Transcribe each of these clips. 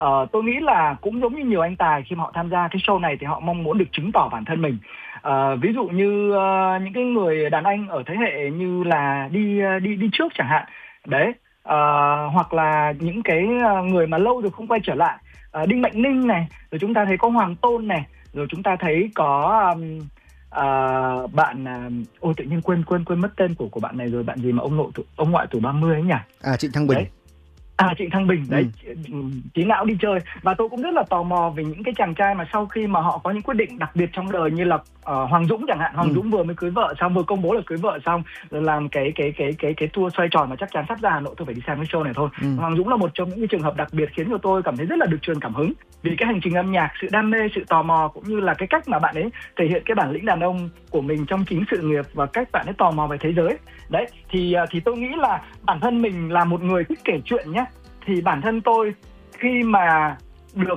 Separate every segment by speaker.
Speaker 1: Tôi nghĩ là cũng giống như nhiều anh tài khi mà họ tham gia cái show này thì họ mong muốn được chứng tỏ bản thân mình. Ví dụ như những cái người đàn anh ở thế hệ như là đi trước chẳng hạn. Đấy, hoặc là những cái người mà lâu rồi không quay trở lại. Đinh Mạnh Ninh này, rồi chúng ta thấy có Hoàng Tôn này, rồi chúng ta thấy có bạn ôi tự nhiên quên mất tên của bạn này rồi, bạn gì mà ông ngoại tuổi 30 ấy nhỉ?
Speaker 2: Trịnh Thăng Bình.
Speaker 1: Đấy. Trịnh Thăng Bình đấy, trí não đi chơi. Và tôi cũng rất là tò mò về những cái chàng trai mà sau khi mà họ có những quyết định đặc biệt trong đời, như là Hoàng Dũng chẳng hạn. Hoàng Dũng vừa mới cưới vợ xong, vừa công bố là cưới vợ xong, rồi làm cái tour xoay tròn mà chắc chắn sắp ra Hà Nội tôi phải đi xem cái show này thôi. Hoàng Dũng là một trong những cái trường hợp đặc biệt khiến cho tôi cảm thấy rất là được truyền cảm hứng vì cái hành trình âm nhạc, sự đam mê, sự tò mò, cũng như là cái cách mà bạn ấy thể hiện cái bản lĩnh đàn ông của mình trong chính sự nghiệp và cách bạn ấy tò mò về thế giới. Đấy, thì tôi nghĩ là bản thân mình là một người thích kể chuyện nhé, thì bản thân tôi khi mà được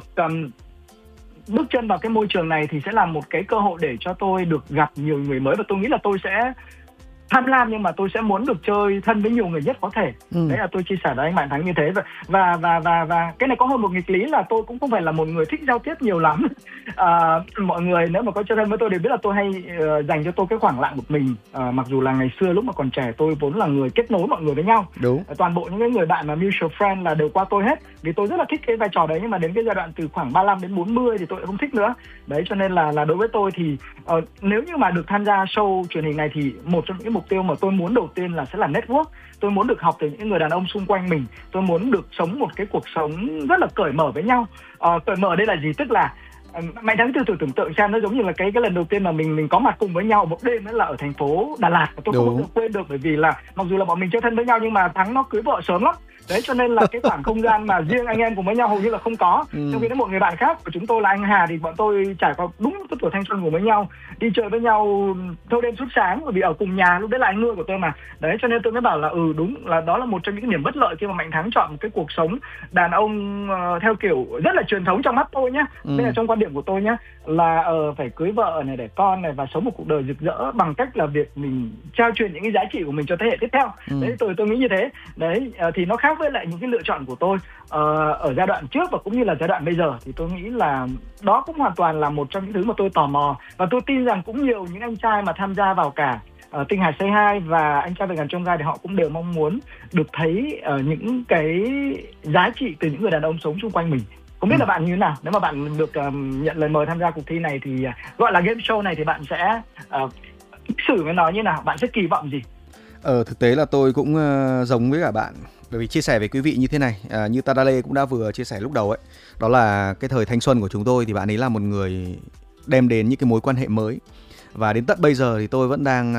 Speaker 1: bước chân vào cái môi trường này thì sẽ là một cái cơ hội để cho tôi được gặp nhiều người mới, và tôi nghĩ là tôi sẽ tham lam nhưng mà tôi sẽ muốn được chơi thân với nhiều người nhất có thể. Đấy là tôi chia sẻ với anh Mạnh Thắng như thế. Và cái này có hơn một nghịch lý là tôi cũng không phải là một người thích giao tiếp nhiều lắm. Mọi người nếu mà có chơi thân với tôi đều biết là tôi hay dành cho tôi cái khoảng lặng một mình. Mặc dù là ngày xưa lúc mà còn trẻ tôi vốn là người kết nối mọi người với nhau.
Speaker 2: Đúng.
Speaker 1: Toàn bộ những cái người bạn mà mutual friend là đều qua tôi hết, vì tôi rất là thích cái vai trò đấy. Nhưng mà đến cái giai đoạn từ khoảng 35 đến 40 thì tôi không thích nữa. Đấy, cho nên là đối với tôi thì nếu như mà được tham gia show truyền hình này thì một trong những mục tiêu mà tôi muốn đầu tiên là sẽ là network. Tôi muốn được học từ những người đàn ông xung quanh mình. Tôi muốn được sống một cái cuộc sống rất là cởi mở với nhau. Cởi mở đây là gì? Tức là Mạnh Thắng thử tưởng tượng xem, nó giống như là cái lần đầu tiên mà mình có mặt cùng với nhau một đêm, ấy là ở thành phố Đà Lạt. Tôi không bao giờ quên được, bởi vì là mặc dù là bọn mình chơi thân với nhau nhưng mà Thắng nó cưới vợ sớm lắm. Đấy, cho nên là cái khoảng không gian mà riêng anh em cùng với nhau hầu như là không có. Trong khi đó một người bạn khác của chúng tôi là anh Hà thì bọn tôi trải qua đúng cái tuổi thanh xuân cùng với nhau, đi chơi với nhau thâu đêm suốt sáng, bởi vì ở cùng nhà, lúc đấy là anh nuôi của tôi mà. Đấy, cho nên tôi mới bảo là đúng là đó là một trong những điểm bất lợi khi mà Mạnh Thắng chọn một cái cuộc sống đàn ông theo kiểu rất là truyền thống trong mắt tôi nhá. Đây là trong quan điểm của tôi nhá, là phải cưới vợ này, đẻ con này và sống một cuộc đời rực rỡ bằng cách là việc mình trao truyền những cái giá trị của mình cho thế hệ tiếp theo. Đấy, tôi nghĩ như thế. Đấy, thì nó khác với lại những cái lựa chọn của tôi ở giai đoạn trước và cũng như là giai đoạn bây giờ. Thì tôi nghĩ là đó cũng hoàn toàn là một trong những thứ mà tôi tò mò, và tôi tin rằng cũng nhiều những anh trai mà tham gia vào cả Tinh Hải Say Hi và Anh Trai Vượt Ngàn Chông Gai thì họ cũng đều mong muốn được thấy những cái giá trị từ những người đàn ông sống xung quanh mình. Không biết là bạn như thế nào? Nếu mà bạn được nhận lời mời tham gia cuộc thi này thì gọi là game show này thì bạn sẽ xử với nó như nào? Bạn sẽ kỳ vọng gì?
Speaker 2: Thực tế là tôi cũng giống với cả bạn, bởi vì chia sẻ với quý vị như thế này, như Tadale cũng đã vừa chia sẻ lúc đầu ấy, đó là cái thời thanh xuân của chúng tôi thì bạn ấy là một người đem đến những cái mối quan hệ mới, và đến tận bây giờ thì tôi vẫn đang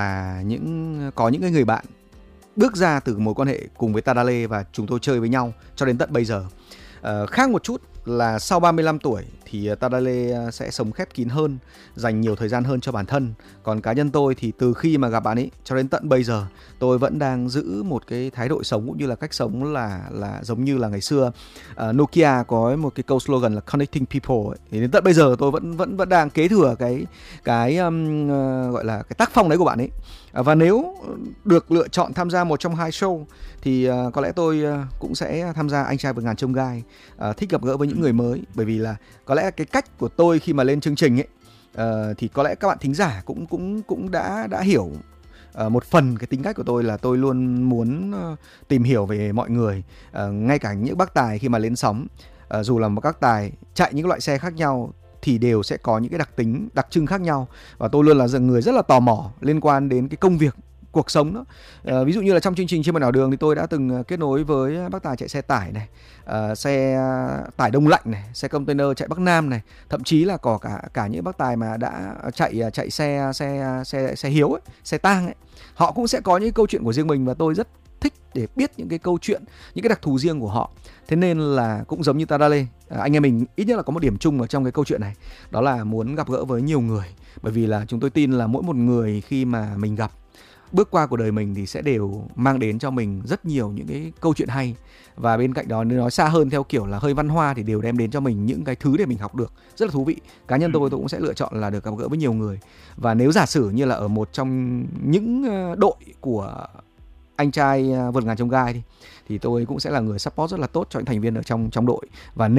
Speaker 2: có những cái người bạn bước ra từ mối quan hệ cùng với Tadale và chúng tôi chơi với nhau cho đến tận bây giờ. Khác một chút là sau 35 tuổi thì Tadale sẽ sống khép kín hơn, dành nhiều thời gian hơn cho bản thân. Còn cá nhân tôi thì từ khi mà gặp bạn ấy cho đến tận bây giờ, tôi vẫn đang giữ một cái thái độ sống cũng như là cách sống là giống như là ngày xưa Nokia có một cái câu slogan là connecting people ấy. Thì đến tận bây giờ tôi vẫn đang kế thừa cái gọi là cái tác phong đấy của bạn ấy. Và nếu được lựa chọn tham gia một trong hai show thì có lẽ tôi cũng sẽ tham gia Anh Trai Vượt Ngàn Chông Gai. Thích gặp gỡ với những người mới, bởi vì là có lẽ cái cách của tôi khi mà lên chương trình ấy thì có lẽ các bạn thính giả cũng đã hiểu một phần cái tính cách của tôi, là tôi luôn muốn tìm hiểu về mọi người, ngay cả những bác tài khi mà lên sóng, dù là một các tài chạy những loại xe khác nhau thì đều sẽ có những cái đặc trưng khác nhau, và tôi luôn là người rất là tò mò liên quan đến cái công việc, cuộc sống đó. Ví dụ như là trong chương trình Trên Một Nẻo Đường thì tôi đã từng kết nối với bác tài chạy xe tải này, xe tải đông lạnh này, xe container chạy Bắc Nam này, thậm chí là có cả những bác tài mà đã chạy xe hiếu ấy, xe tang ấy. Họ cũng sẽ có những câu chuyện của riêng mình và tôi rất thích để biết những cái câu chuyện, những cái đặc thù riêng của họ. Thế nên là cũng giống như Tadale, anh em mình ít nhất là có một điểm chung ở trong cái câu chuyện này, đó là muốn gặp gỡ với nhiều người. Bởi vì là chúng tôi tin là mỗi một người khi mà mình gặp, bước qua cuộc đời mình thì sẽ đều mang đến cho mình rất nhiều những cái câu chuyện hay. Và bên cạnh đó, nếu nói xa hơn theo kiểu là hơi văn hoa, thì đều đem đến cho mình những cái thứ để mình học được rất là thú vị. Cá nhân tôi cũng sẽ lựa chọn là được gặp gỡ với nhiều người. Và nếu giả sử như là ở một trong những đội của Anh Trai Vượt Ngàn Chông Gai thì tôi cũng sẽ là người support rất là tốt cho những thành viên ở trong đội. Và